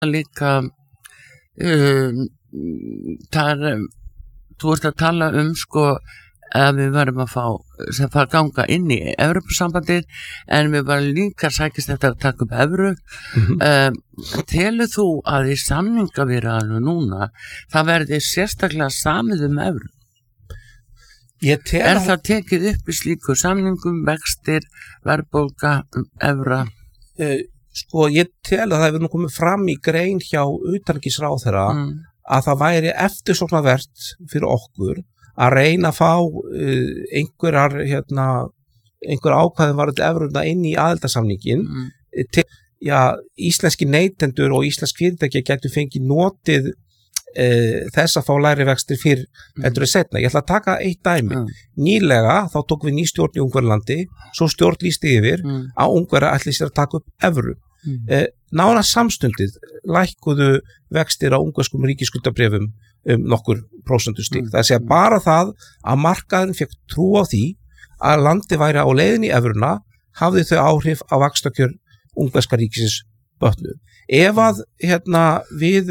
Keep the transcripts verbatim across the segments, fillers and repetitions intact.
líka um, það er þú ert að tala um sko að við verðum að fá sem fara að ganga inn í Evrópusambandið en við varum líka sækist eftir að taka upp evru. Mm-hmm. um, telur þú að í samningaviðræðunum núna það verði sérstaklega samið um evru? Ég tel er að... það tekið upp í slíku samningum, vextir, verðbólga, evra? Uh, sko ég tel að það hefur nú komið fram í grein hjá utanríkisráðherra mm. að það væri eftirsóknarvert fyrir okkur að reyna að fá uh, einhverjar hérna, einhver ákvæðin varðandi evruna inn í aðildarsamningin mm. til, já, íslenski neytendur og íslensk fyrirtæki getur fengið notið uh, þess að fá lægri vextir fyrr mm. eftir að setna. Ég ætla að taka eitt dæmi. Mm. Nýlega þá tókum við ný stjórn í Ungverjalandi, svo stjórn lýsti yfir mm. að Ungverja ætli sér að taka upp evru. Mm. Uh, nána samstundið lækkuðu vextir á ungverskum ríkisskuldabréfum um nokkur prósentustig. Mm. Það sé að bara það að markaðurinn fekk trú á því að landi væri á leiðin í evruna hafði þau áhrif á vaxtakjör ungverska ríkisins bötnu. Ef að hérna, við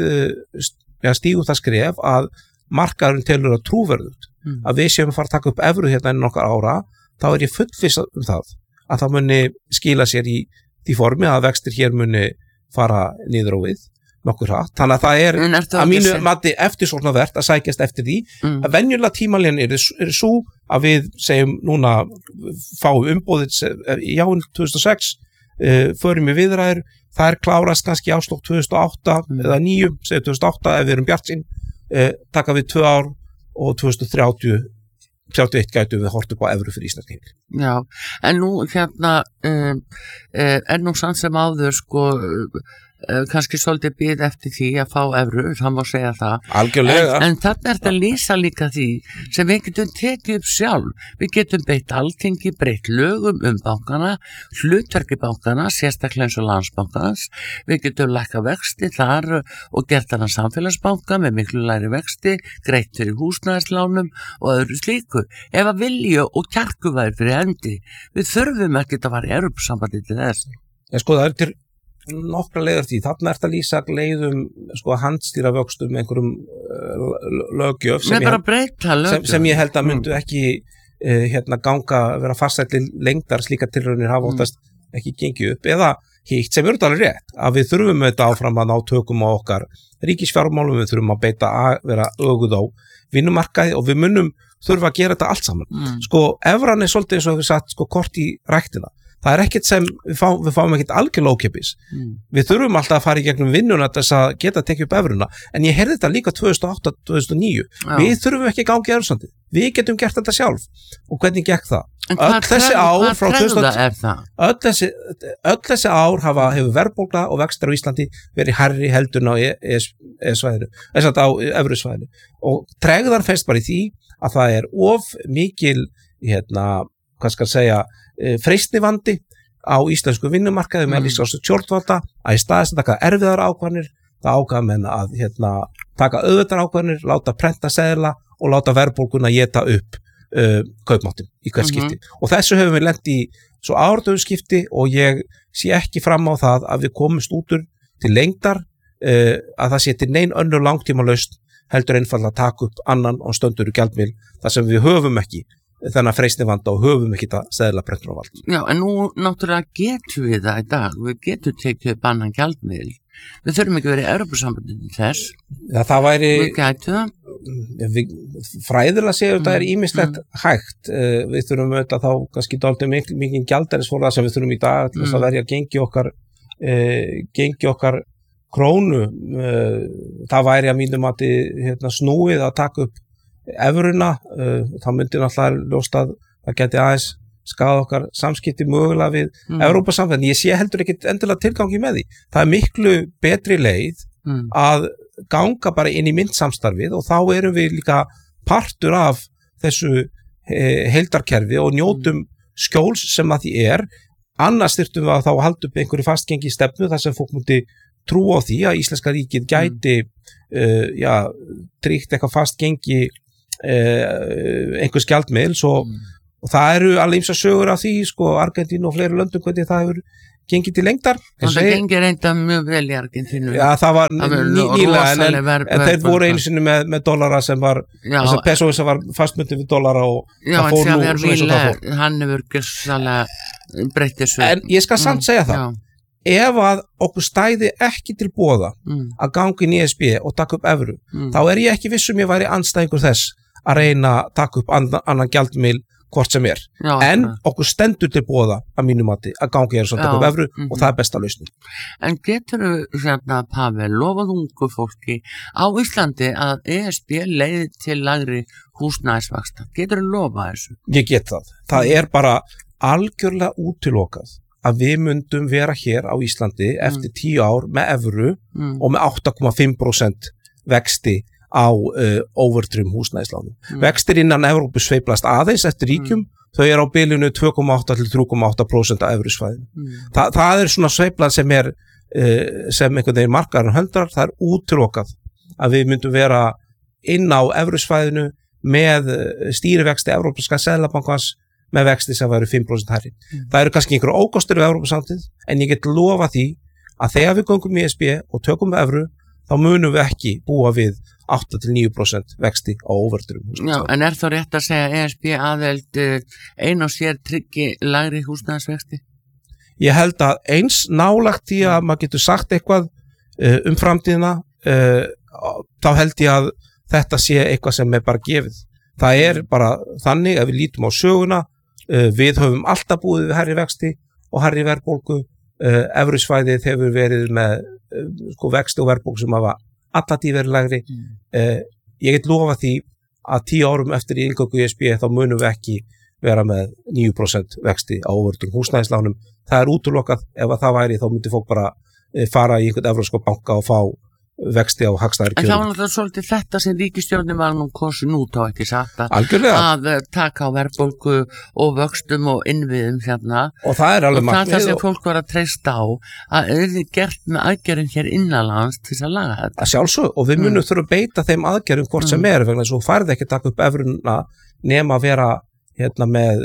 ja, stígum það skref að markaðurinn telur að trúverðut mm. að við séum að fara að taka upp evru hérna enn nokkar ára, þá er ég fullviss um það að það muni skila sér í því formi að vextir hér muni fara niður á við nokkur hratt. Þannig að það er að mínu mati eftirsóknarvert að sækjast eftir því mm. að venjulega tímalínan er, er svo að við segjum núna fáum umboðið í jáin tvö þúsund og sex uh, förum við viðræður, það er klárast kannski áslokk tvö þúsund og átta mm. eða níu, segjum tvö þúsund og átta ef við erum bjartsýn, uh, taka við tvö ár og tvö þúsund og þrjátíu þrjátíu og eitt gætum við hort upp á evru fyrir Ísland. Já, en nú hérna um, er nú sann sem áður sko kannski svolítið bíð eftir því að fá evru, það má segja það. Algjörlega. En, en þarna er þetta lýsa líka því sem við getum tekið upp sjálf. Við getum beitt Alþingi, breytt lögum um bankana, hlutverki bankana, sérstaklega eins og Landsbankans. Við getum lækka vexti þar og gert þarna samfélagsbanka með miklu læri vexti, greitt fyrir húsnæðislánum og öðru slíku. Ef að vilja og kjarku væri fyrir hendi, við þurfum ekki að fara í Evrópusambandið til þess. Ég sko það er til nokkra leiðar því, þarna er þetta lýsa leiðum sko handstýra vöxtum einhverjum uh, löggjöf sem, sem, sem ég held að myndu ekki uh, hérna ganga vera fastætli lengdar, slíka tilraunir hafa oftast mm. ekki gengið upp, eða hitt sem eru alveg rétt, að við þurfum þetta áfram að ná tökum á okkar ríkisfjármálum, við þurfum að beita að vera öguð á vinnumarkaði og við munum þurfa að gera þetta allt saman. Mm. Sko, evran er svolítið eins og við satt sko kort í ræktina. Það er ekkert sem, við fáum, við fáum ekkert algjörlega ókeypis. Mm. Við þurfum alltaf að fara í gegnum vinnuna þess að geta tekið upp evruna, en ég heyrði þetta líka tvö þúsund og átta til tvö þúsund og níu. Já. Við þurfum ekki að ganga í Evrópusambandið. Við getum gert þetta sjálf. Og hvernig gekk það? Öll þessi ár frá tvö þúsund öll þessi, öll þessi ár hafa, hefur verðbólga og vextir á Íslandi verið hærri heldur á e-svæðinu, þess að á evrusvæðinu. Og tregðan fest bara í því að það er of mikil, hérna, hvað skal segja, freistnivandi á íslensku vinnumarkaði með íslensku stjórnvalda að í staðis að taka erfiðar ákvarðanir, það ákvaða menn að hérna, taka auðvitað ákvarðanir, láta prenta seðla og láta verðbólguna éta upp uh, kaupmáttin í hvert skipti. Mm-hmm. Og þessu höfum við lent í svo áratögu skipti og ég sé ekki fram á það að við komumst út úr til lengdar uh, að það sé til nein önnur langtíma lausn heldur einfaldlega að taka upp annan og stöndur gjaldmiðil þar sem við höfum ekki þennan freistnivanda og höfum ekki það seðla prentur á vald. Já, en nú náttúrulega getum við það í dag, við getum tekið upp annan gjaldmiðil. Við þurfum ekki verið í Evrópusambandinu þess. Já, það væri... Við gætum það. Við, fræðilega séu þetta mm. er ýmislegt mm. hægt. Uh, við þurfum auðvitað þá kannski dálítið mikið, mikið gjaldeyrisforða sem við þurfum í dag til þess mm. að verja gengi okkar, uh, gengi okkar krónu. Uh, það væri að mínum að hérna, snúið að taka upp evruna, uh, þá myndi náttúrulega ljóst að það geti aðeins skaða okkar samskipti mögulega við mm. Evrópusambandið. Ég sé heldur ekkit endilega tilgangi með því. Það er miklu betri leið mm. að ganga bara inn í myntsamstarfið og þá erum við líka partur af þessu eh, heildarkerfi og njótum skjóls sem að því er. Annars þyrftum við að þá halda upp einhverju fastgengi stefnu þar sem fólk múti trú á því að Íslenska ríkið gæti mm. uh, já, tryggt eitthvað fastgengi Uh, einhvers gjaldmiðils og, mm. og það eru alveg ýmsar sögur af því, sko, Argentínu og fleiri löndum hvernig það hefur gengið til lengdar. Það segi, gengið reynda mjög vel í Argentínu. Já, það var ný, nýlega, en, en, ver, en þeir voru einu sinni með, með dollara sem var, þess að pesoið sem var fastmyndið við dollara og já, það fór nú svona eins og það fór. Hann hefur gjössalega breytið svo. En ég skal samt mm, segja það, já. Ef að okkur stæði ekki til boða mm. að ganga inn í E S B og taka upp evru, mm. þá er ég ekki viss um ég væri andstæðingur þess að reyna að taka upp annan, annan gjaldmiðil hvort sem er, já, en ja. Okkur stendur til boða að mínum mati að gangi er svona upp evru mm-hmm. og það er besta lausnin. En getur þú hérna Pavel lofað ungu fólki á Íslandi að E S B leiði til lagri húsnæðisvaxta? Getur þú lofað þessu? Ég get það. Það mm. er bara algjörlega útilokað að við myndum vera hér á Íslandi eftir mm. tíu ár með evru mm. og með átta komma fimm prósent vexti á uh, overtrum húsnæðislánum. Mm. Vextir innan Evrópu sveiflast aðeins eftir ríkjum, mm. þau eru á bilinu tvö komma átta til þrjú komma átta prósent af evrusvæðinu. Mm. Þa, það er svona sveiflað sem er uh, sem einhvern veginn markaðurinn höndrar, það er útilokað að við myndum vera inn á evrusvæðinu með stýrivexti Evrópska seðlabankans með vexti sem væru fimm prósent hærri. Mm. Það eru kannski einhverju ókostur við Evrópusamtið, en ég get lofa því að þegar við göngum í E S B og tökum evru, þá munum við ekki búa við átta til níu prósent vexti á overtrum. Já, en er þá rétt að segja E S B aðeld ein og sér tryggi lægri húsnæðisvexti? Ég held að eins nálagt því að maður getur sagt eitthvað uh, um framtíðina, uh, þá held ég að þetta sé eitthvað sem er bara gefið. Það er bara þannig að við lítum á söguna, uh, við höfum alltaf búið við hærri vexti og hærri verðbólgu, uh, evrusvæðið hefur verið með uh, sko vexti og verðbólgu sem hafa allatíð verið lægri. Mm. Uh, ég get lofa því að tíu árum eftir inngöngu í E S B þá munum við ekki vera með níu prósent vexti á overtrum húsnæðislánum. Það er útilokað. Ef að það væri þá myndi fólk bara uh, fara í einhvern evrópska banka og fá vexti á hagstæðari kjörum. En þá var náttúrulega svolítið þetta sem ríkisstjórnin var nú kosin út á ekki satt að, að taka á verðbólgu og vöxtum og innviðum hérna. Og það er alveg markmið. Og það er það sem og... fólk var að treysta á að auðvitað gert með aðgerðum hér innanlands til að laga þetta. Að sjálfsög, og við munum mm. þurfa að beita þeim aðgerðum hvort mm. sem er, vegna svo færði ekki taka upp evruna nema að vera hérna með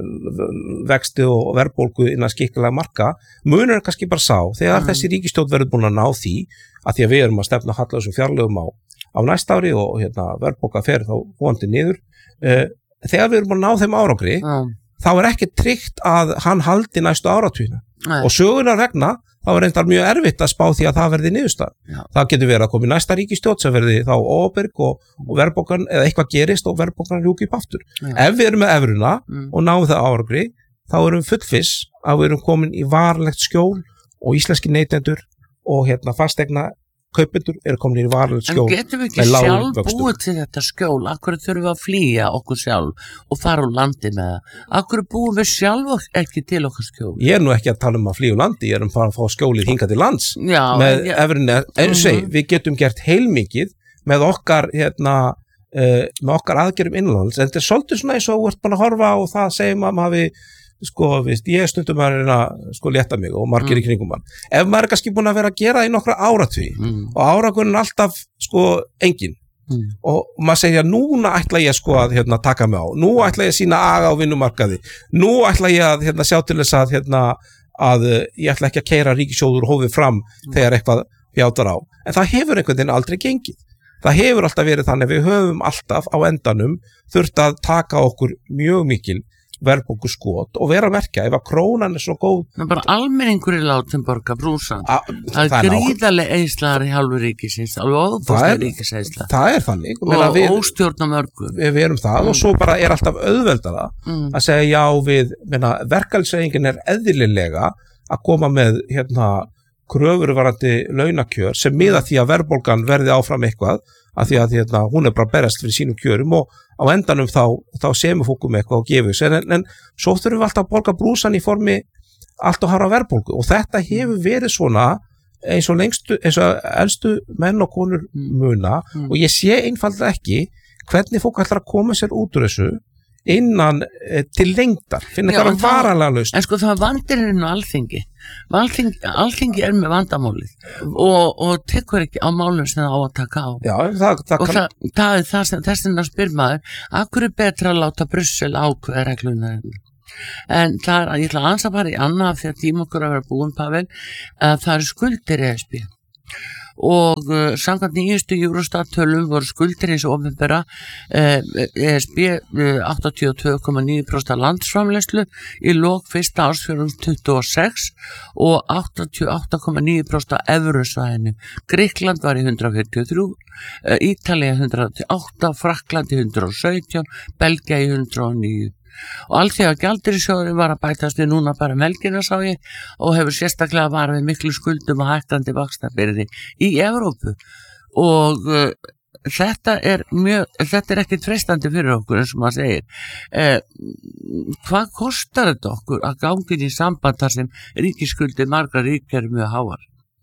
uh, vexti og verðbólgu innan skikkilega marka. Munur er kannski bara sá, þegar mm. þessi ríkisstjórn verður búin að ná því að því að við erum að stefna hallalausum fjárlögum á, á næsta ári og hérna, verðbólga fer þá vonandi niður. Uh, þegar við erum að ná þeim árangri, mm. þá er ekki tryggt að hann haldi næstu áratugina. Mm. Og sögunar vegna, þá er reyndar mjög erfitt að spá því að það verði niðurstað. Já. Það getur verið að koma í næsta ríkisstjórn sem verði þá óbyrg og, og verðbólgan, eða eitthvað gerist og verðbólgan rjúki upp aftur. Já. Ef við erum með evruna mm. og náum það árangri, þá erum við fullviss að við erum komin í varlegt skjól og íslenski neytendur og hérna fastegna kaupendur eru komin í varlegt skjól. En getum við ekki sjálf búið til þetta skjól? Akkur þurfum við að flýja okkur sjálf og fara úr landi með það? Akkur búum við sjálf ekki til okkur skjól? Ég er nú ekki að tala um að flýja úr landi, ég er um að fá skjólið hingað til lands. Já, með ja. Evrunni, en mm-hmm. seg, við getum gert heilmikið með okkar hérna, uh, með okkar aðgerðum innanlands, en þetta er svolítið svona eins og þú ert bara að horfa og það segir maður hafi sko, viðst, ég stundum að reyna sko létta mig og margir mm. í kringum mann. Ef maður er kannski búin að vera að gera það í nokkra áratví mm. og árangurinn er alltaf sko engin mm. og maður segja núna ætla ég sko að hérna, taka mig á, nú ætla ég að sína aga á vinnumarkaði, nú ætla ég að hérna, sjá til þess að, hérna, að ég ætla ekki að keyra ríkissjóður hófið fram mm. þegar eitthvað bjátar á. En það hefur einhvern veginn aldrei gengið. Það hefur alltaf verið þannig, við höfum alltaf á endanum þurft að taka okkur mjög mikil verðbólgu skot og vera að merkja ef að krónan er svo góð. Það er bara almenningur í látum borga brúsan. A, það er gríðarlega eðslaðar í hálfu ríkisins, alveg óbúslega ríkisæðsla. Það er þannig. Og óstjórna mörgum. Við, við erum það mm. og svo bara er alltaf auðveldara mm. að segja já við, verkalýðshreyfingin er eðlilega að koma með hérna kröfurvarandi launakjör sem miða því að verðbólgan verði áfram eitthvað að því að hérna, hún er bara berast fyrir sínum kjörum og á endanum þá, þá semur fólkum eitthvað og gefur sér, en, en svo þurfum við alltaf að borga brúsan í formi allt og hara verðbólgu og þetta hefur verið svona eins og lengstu, eins og elstu menn og konur muna mm. og ég sé einfaldlega ekki hvernig fólk ætlar að koma sér út úr þessu innan e, til lengdar, finna eitthvað varanlega lausn. En sko það vandir hérna á alþingi. Alþingi, alþingi er með vandamálið og, og tekur ekki á málum sem það á að taka á. Já, það, það og kann... það, það er það sem þess að spyr maður, akkur er betra að láta Brussel ákveða regluna? En það er, ég ætla að ansa bara í annað því að tíma okkur að vera búin, Pavel, að það eru skuldir E S B og uh, samkvæmt nýjustu Eurostat tölum voru skuldir hins opinbera uh, E S B uh, áttatíu og tvö komma níu prósent af landsframleiðslu í lok fyrsta ársfjórðungs tuttugu og sex og áttatíu og átta komma níu prósent af evrusvæðinu. Grikkland var í hundrað fjörutíu og þrjú, uh, Ítalía hundrað og átta, Frakkland í hundrað og sautján, Belgía í hundrað og níu. Og alþjóða gjaldeyrissjóðurinn var að bætast við núna bara melkina sá ég og hefur sérstaklega varið miklu skuldum og hækkandi vaxtabyrði í Evrópu og uh, þetta er mjög, þetta er ekkert freistandi fyrir okkur eins og maður segir. Eh, hvað kostar þetta okkur að gangin í samband þar sem ríkisskuldir margar ríkja eru mjög háar?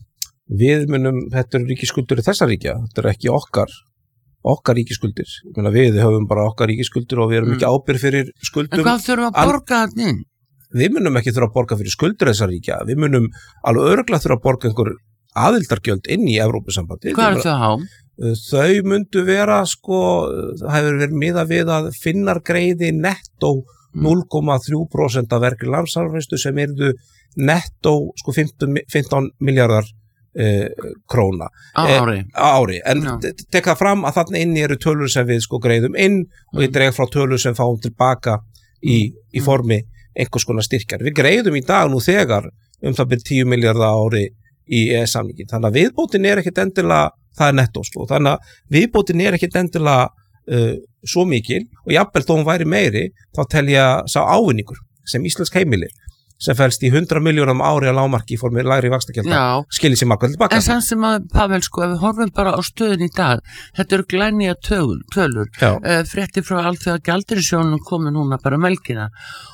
Við munum, þetta eru ríkisskuldir í þessa ríkja, þetta er ekki okkar okkar ríkiskuldir, ég meina við höfum bara okkar ríkiskuldir og við erum mm. ekki ábyrgð fyrir skuldum. En hvað þurfum að borga þarna inn? Við munum ekki þurfa að borga fyrir skuldur þessar ríkja, við munum alveg örugglega þurfa að borga einhver aðildargjöld inn í Evrópusambandið. Hvað er það há? Þau myndu vera, sko, það hefur verið miðað við að Finnar greiði nettó núll komma þrjú prósent af vergri landsframleiðslu sem yrðu nettó sko fimmtán milljarðar Eh, króna á ári, eh, á ári. En no. tek það fram að þarna inni eru tölur sem við sko greiðum inn mm. og ég dreg frá tölur sem fáum tilbaka í, í mm. formi einhvers konar styrkjar. Við greiðum í dag nú þegar um það byrjum tíu milljarða ári í E E S-samningin. Þannig að viðbótin er ekkit endilega, það er nettó sko, þannig að viðbótin er ekkit endilega uh, svo mikil og jafnvel þó hún væri meiri þá tel ég að sá ávinningur sem íslensk heimili sem fælst í hundrað milljónum ári að lágmarki í formi lægri vaxtagjalda skilir sér margar tilbaka. En samt sem að, Pavel, sko, ef við horfum bara á stöðun í dag, þetta eru glænýja tölur, uh, fréttir frá alþjóða gjaldeyrissjóðnum komu núna bara melkina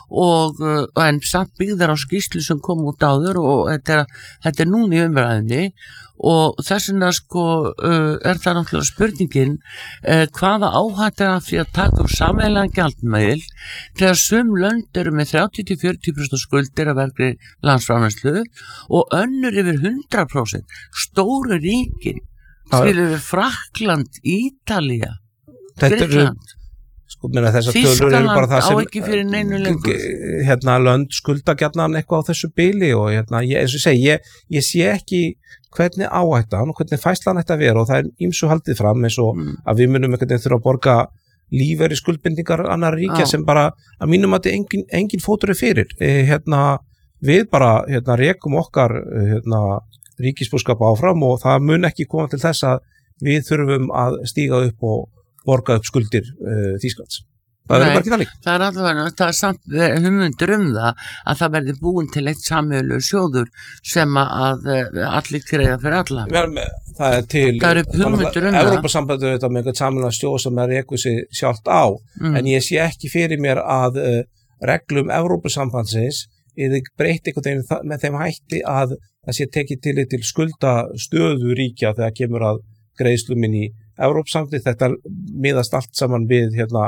og uh, en samt byggðar á skýrslu sem kom út áður og þetta er, þetta er núna í umræðinni og þess vegna sko uh, er það náttúrulega spurningin uh, hvaða áhætta er af því að taka upp sameiginlegan gjaldmiðil þegar sum lönd eru með þrjátíu til fjörutíu prósent skuldir af vergri landsframleiðslu og önnur yfir hundrað prósent stóru ríkin skilur við Frakkland, Ítalía, Grikkland. Sko, meina, þessar tölur eru bara það sem ekki fyrir neinu lengur. Hérna lönd skulda gjarnan eitthvað á þessu bili og hérna, ég, eins og segi, ég, ég sé ekki hvernig áhættan og hvernig fæslan ætti að vera og það er ýmsu haldið fram eins og mm. að við munum einhvern veginn þurfa að borga lífeyri skuldbindingar annar ríkja ah. sem bara að mínum að þetta engin, engin fótur er fyrir. Eh, hérna, við bara hérna, rekum okkar hérna, ríkisbúskap áfram og það mun ekki koma til þess að við þurfum að stíga upp og borga upp skuldir uh, Þýskalands. Það verður bara ekki þannig. Það er allavega, það er samt hugmyndur um það að það verður búin til eitt sameiginlegur sjóður sem að uh, allir greiða fyrir alla. Það er til, það er hugmyndur um það. Evrópusambandið auðvitað með einhvern sameiginlegan sjóð sem er rekur sig sjálft á, mm. en ég sé ekki fyrir mér að uh, reglum Evrópusambandsins eða breytt einhvern veginn með þeim hætti að það sé tekið til til skuldastöðu ríkja þegar kemur að greiðslum inn í Evrópusambandið, þetta miðast allt saman við hérna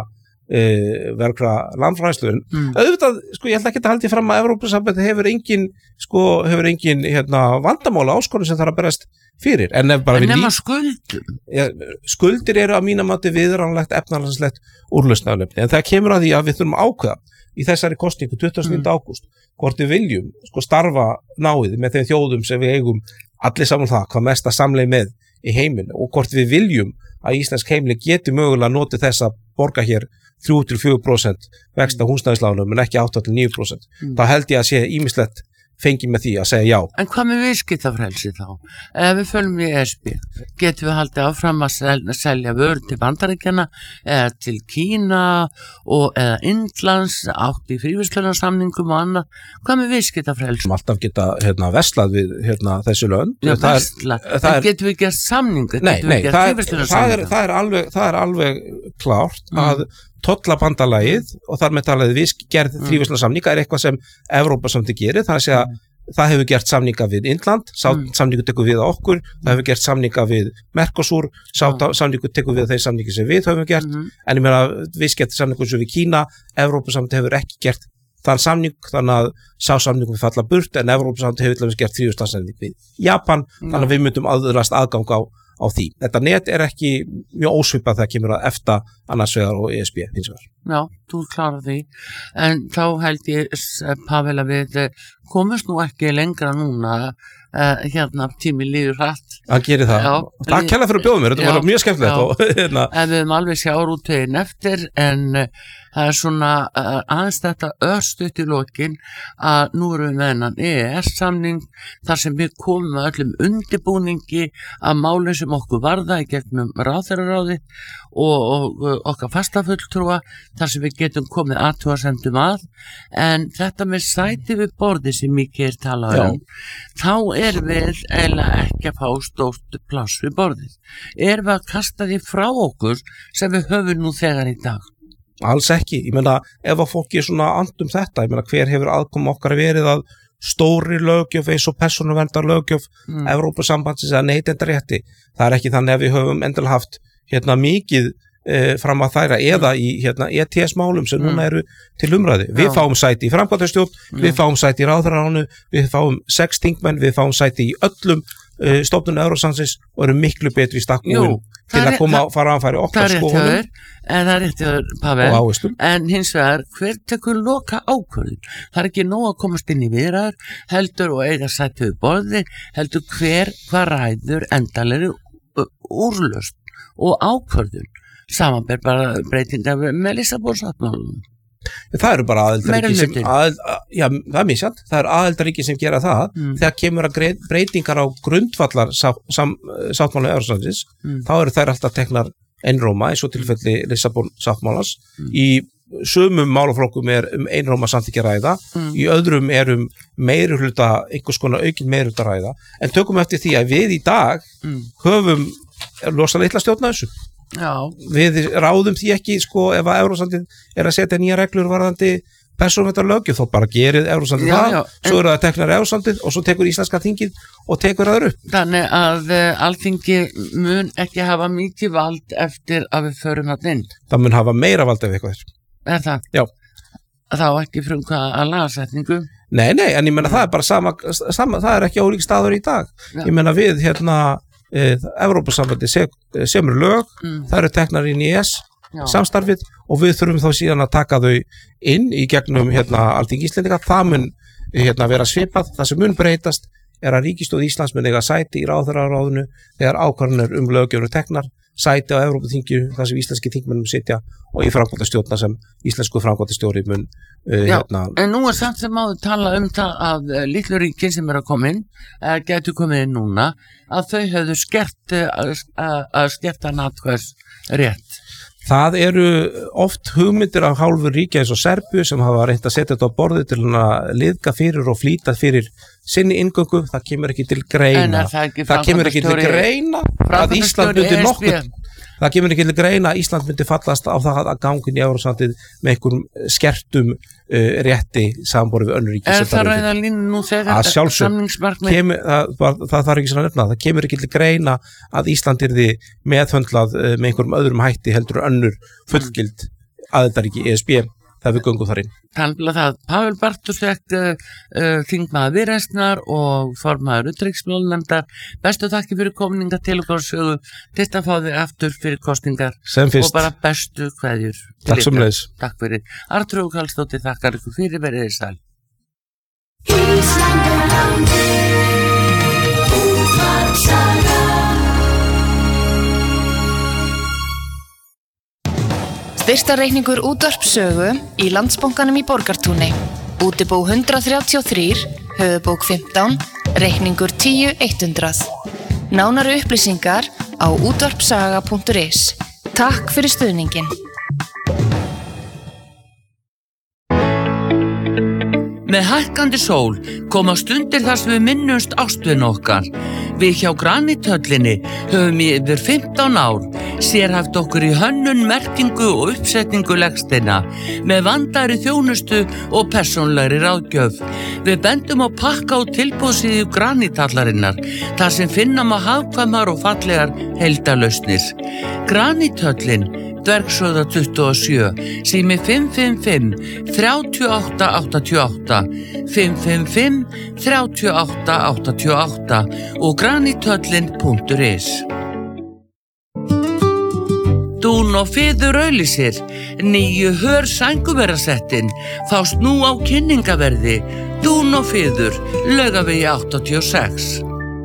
uh, verkra landfræðslu. Mm. Auðvitað, sko, ég ætla ekki að halda því fram að Evrópusambandið hefur engin, sko, hefur engin hérna vandamála áskorun sem þarf að berast fyrir. En ef bara en við nema skuldum. Ja, skuldir eru að mína mati viðránlegt efnahagslegt úrlausnarefni, en það kemur að því að við þurfum að ákveða í þessari kosningu tuttugasta og níunda ágúst hvort við viljum, sko, starfa náið með þeim þjóðum sem við eigum allir saman það, hvað mest að samleið með í heiminu og hvort við viljum að íslensk heimili geti mögulega notið þess að borga hér þrjú til fjögur prósent vexti á húsnæðislánum en ekki átta til níu prósent. Mm. Þá held ég að sé ýmislegt fengið með því að segja já. En hvað með viðskiptafrelsi þá? Ef við följum í E S B, getum við haldið áfram að selja, selja vörur til Bandaríkjanna eða til Kína og eða Indlands, átt í fríverslunarsamningum og annað. Hvað með viðskiptafrelsi? Alltaf geta hérna, veslað við hérna, þessu lönd. Já, veslað. En getum við gert samningu? Nei, nei, það er, það, er, það, er alveg, það er alveg klárt mm. að tollabandalagið og þar með talaðið við gerð mm. fríverslunarsamninga er eitthvað sem Evrópusambandið gerir, það er að segja mm. það hefur gert samninga við Indland, mm. samningu tekur við á okkur, það hefur gert samninga við Mercosur, mm. samningu tekur við þeir samningi sem við höfum gert, mm. en ég meina við getum samningu sem við Kína, Evrópusambandið hefur ekki gert þann samning, þannig að sá samningum við falla burt, en Evrópusambandið hefur til dæmis gert fríverslunarsamning við Japan, mm. þannig að við myndum aðrast aðgang á á því. Þetta net er ekki mjög ósvipað þegar kemur að EFTA annars vegar og E S B hins vegar. Já, þú klárar því, en þá held ég, Pavel, að við komumst nú ekki lengra núna, uh, hérna tími líður hratt. Hann gerir það. Já, takk kærlega fyrir að bjóða mér, þetta var mjög skemmtilegt. Og, hérna. En við erum alveg sjávarútveginn eftir, en uh, það er svona uh, aðeins þetta örstutt í lokin að nú erum við með hennan E E S-samning þar sem við komum með öllum undirbúningi að málum sem okkur varða í gegnum ráðherraráði og, og, og okkar fastafulltrúa þar sem við getum komið athugasemdum að, en þetta með sæti við borði sem mikið er talað um, þá erum við eiginlega ekki að fá stórt pláss við borðið. Erum við að kasta því frá okkur sem við höfum nú þegar í dag? Alls ekki, ég meina ef að fólki er svona andum þetta, ég meina hver hefur aðkom okkar verið að stóri löggjöf eins og persónuverndar löggjöf mm. Evrópusambandsins eða neytendarétti, það er ekki þannig að við höfum endilega haft hérna mikið eh, fram að þæra eða í hérna E T S-málum sem mm. núna eru til umræði. Við Já. fáum sæti í framkvæmdastjórn, mm. við fáum sæti í ráðherraráðinu, við fáum sex þingmenn, við fáum sæti í öllum uh, stofnunum Evrópusambandsins og erum miklu betri í stakkbúin til að koma að fara að fara okkar skoðunum. En það er rétt hjá Pavel, en hins vegar hver tekur loka ákvörðun? Það er ekki nóg að komast inn í viðræður, heldur og eiga sæti við borði, heldur hver hvað ræður endalegri úrlausn og ákvörðun. Samanber bara breytingar með Lissabonsáttmálanum. Það eru bara aðildaríki sem aðild, já, það er misjant, það eru aðildaríki sem gera það mm. þegar kemur að breytingar á grundvallar sá, sam, sáttmála Evrópusambandsins, mm. þá eru þær alltaf teknar einróma eins og tilfelli Lissabon sáttmálans. Mm. Í sumum málaflokkum er um einróma samþykki ræða, mm. í öðrum er um meirihluta, einhvers konar aukin meirihluta ræða, en tökum eftir því að við í dag mm. höfum losa litla stjórna þessu. Já. Við ráðum því ekki sko ef að Evrópusambandið er að setja nýja reglur varðandi persónuverndar þá bara gerir Evrópusambandið það, já, svo eru það teknar Evrópusambandið og svo tekur íslenska þingið og tekur það upp. Þannig að uh, Alþingi mun ekki hafa mikið vald eftir að við förum það inn. Það mun hafa meira vald ef eitthvað er. Er það? Já. Þá ekki frumkvæða að lagasetningu? Nei, nei, en ég menna það er bara sama, sama það er ekki ólík staður í dag. Já. Ég menna við hérna Evrópusambandi semur lög, mm. það eru teknar inn í E S Já. Samstarfið og við þurfum þá síðan að taka þau inn í gegnum hérna Alþingi Íslendinga, það mun hérna vera svipað, það sem mun breytast er að ríkisstjórn Íslands mun eiga sæti í ráðherraráðinu þegar ákvarðanir um löggjöf eru teknar, sæti á Evrópuþinginu þar sem íslenski þingmennum sitja og í framkvæmdastjórna sem íslensku framkvæmdastjóri mun uh, Já, hérna. En nú er samt sem áður tala um það að uh, litlu ríkin sem eru að koma inn, uh, getur komið inn núna, að þau hefðu skert uh, uh, að skerta natkvæðs rétt. Það eru oft hugmyndir af hálfu ríkja eins og Serbíu sem hafa reynt að setja þetta á borðið til að liðka fyrir og flýta fyrir sinni inngöngu, það kemur ekki til greina það, það kemur ekki til greina að Ísland myndi nokkuð það kemur ekki til greina að Ísland myndi fallast á það að gangin í Evrópusambandið með einhverjum skertum uh, rétti samanborið við önnur ríki. Er það ræða línu nú þegar samningsmarkmið? Kemur, það, það, það þarf ekki svona nefna, það kemur ekki til greina að Ísland yrði meðhöndlað uh, með einhverjum öðrum hætti heldur önnur fullgild aðildarríki E S B þegar við göngum þar inn. Þannig að það, Pavel Bartósek, uh, uh, þingmaður Viðreisnar og formaður utanríkismálanefndar, bestu þakki fyrir komninga til okkar sögu, til að fá þig aftur fyrir kosningar og bara bestu kveðjur. Takk sem leiðis. Takk fyrir. Arnþrúður Karlsdóttir þakkar ykkur fyrir, verið þið sæl. Styrktarreikningur útvarpssögu í Landsbankanum í Borgartúni. Útibú hundrað þrjátíu og þrjú, höfubók fimmtán, reikningur tíu hundrað. Nánari upplýsingar á útvarpssaga punktur is. Takk fyrir stuðningin. Með hækkandi sól koma stundir þar sem við minnumst ástvin okkar. Við hjá Granithöllinni höfum í yfir fimmtán ár sérhæft okkur í hönnun, merkingu og uppsetningu legsteina með vandaðri þjónustu og persónlegri ráðgjöf. Við bendum á pakka og tilboðsíðu Granithallarinnar þar sem finna má hagkvæmar og fallegar heildarlausnir. Granithöllin, Dvergsöða tuttugu og sjö, sími fimm fimm fimm, þrjú átta átta átta, fimm fimm fimm, þrjú átta átta átta og granithöllin punktur is. Do Dún og Fiður auglýsir, nýju hör sænguverasettin, fást nú á kynningaverði, Dún og Fiður, Laugavegi áttatíu og sex.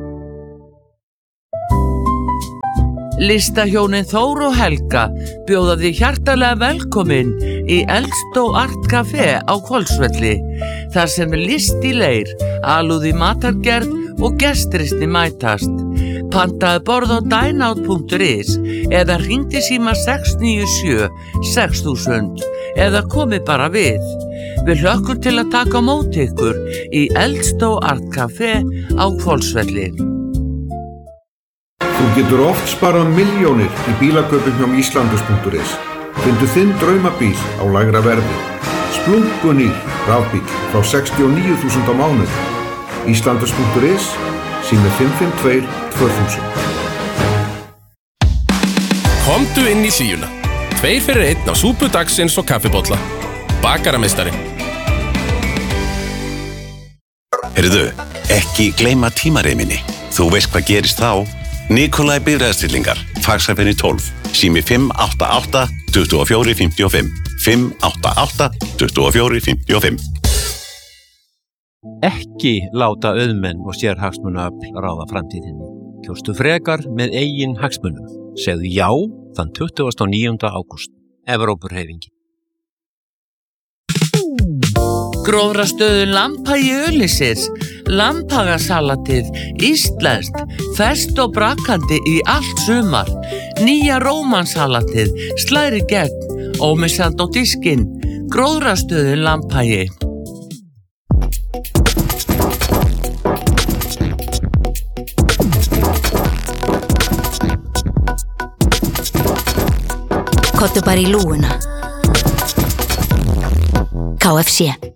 Listahjónin Þór og Helga bjóða því hjartalega velkomin í Eldstó Art Café á Hvolsvelli, þar sem er list í leir, alúð í matargerð og gestristi mætast. Pantaðu borð á dineout punktur is eða hringdu í síma sex níu sjö sex þúsund eða komið bara við. Við hlökkum til að taka á móti ykkur í Eldstó Art Café á Hvolsvelli. Þú getur oft sparað milljónir í bílakaupum hjá Íslandus punktur is. Fyndu þinn draumabíl á lægra verði. Splunkunýr rafbíl frá sextíu og níu þúsund á mánuði. Íslandus punktur is, sími fimm fimm tvö tvö þúsund. Komdu inn í hlýjuna. Tveir fyrir einn á súpu dagsins og kaffibolla. Bakarameistari. Heyrðu, ekki gleyma tímareiminni. Þú veist hvað gerist þá. Nikolai bifreiðastillingar, Faxafeni tólf, sími fimm átta átta tvö fjögur fimm fimm, fimm átta átta tvö fjögur fimm fimm. Ekki láta auðmenn og sérhagsmunaöfl ráða framtíðinni. Kjóstu frekar með eigin hagsmunum. Segðu já þann tuttugasta og níunda ágúst. Evrópuhreyfingin. Grófrastöðun Lambhagi auglýsir, Lambhagasalatið, íslenskt, ferskt og brakandi í allt sumar. Nýja rómansalatið, slæri gegn, ómissandi á diskinn. Grófrastöðun Lambhagi. Kottu bara í lúguna. K F C